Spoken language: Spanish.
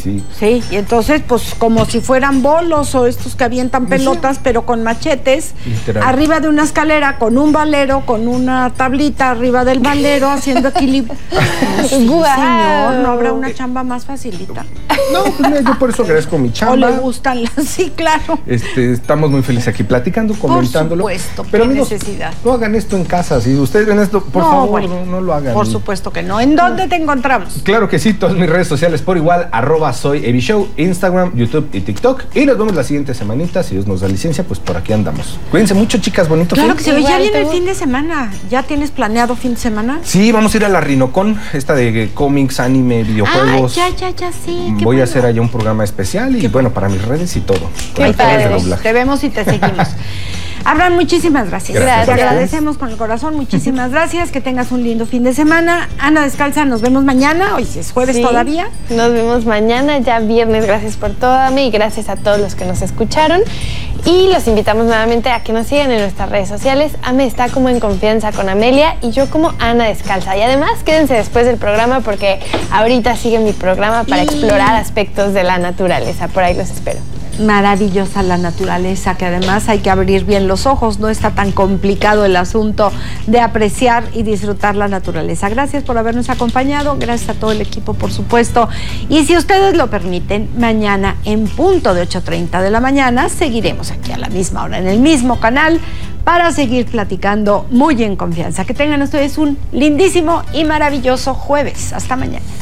sí. Sí, y entonces, pues, como si fueran bolos o estos que avientan pelotas, pero con machetes, literal, arriba de una escalera, con un valero, con una tablita arriba del valero, haciendo equilibrio. Sí, señor, ¿no habrá una chamba más facilita? No, pues mira, yo por eso agradezco mi chamba. ¿O le gustan las? Sí, claro. Estamos muy felices aquí platicando, comentándolo. Por supuesto, pero qué amigos, necesidad. no hagan esto en casa. Si ustedes ven esto, por favor, bueno, no lo hagan. Por supuesto que no. ¿En dónde te encontramos? Claro que sí, todas mis redes sociales por igual, @soyevishow, Instagram, YouTube y TikTok. Y nos vemos la siguiente semanita, si Dios nos da licencia, pues por aquí andamos. Cuídense mucho, chicas, bonito Claro fin. que sí, hoy ya viene el fin de semana. ¿Ya tienes planeado fin de semana? Sí, vamos a ir a la Rinocon, esta de cómics, anime, videojuegos. Ya, sí. Voy a hacer allá un programa especial y bueno, para mis redes y todo. Qué padre. Te vemos y te seguimos. Abraham, muchísimas gracias. Gracias. Te agradecemos con el corazón, muchísimas gracias. Que tengas un lindo fin de semana. Ana Descalza, nos vemos mañana. Hoy es jueves todavía. Nos vemos mañana, ya viernes. Gracias por todo, Ame, y gracias a todos los que nos escucharon. Y los invitamos nuevamente a que nos sigan en nuestras redes sociales. Ame está como En Confianza con Amelia y yo como Ana Descalza. Y además, quédense después del programa porque ahorita sigue mi programa para explorar aspectos de la naturaleza. Por ahí los espero. Maravillosa la naturaleza, que además hay que abrir bien los ojos, no está tan complicado el asunto de apreciar y disfrutar la naturaleza. Gracias por habernos acompañado, gracias a todo el equipo, por supuesto. Y si ustedes lo permiten, mañana en punto de 8:30 de la mañana seguiremos aquí a la misma hora, en el mismo canal, para seguir platicando muy en confianza. Que tengan ustedes un lindísimo y maravilloso jueves. Hasta mañana.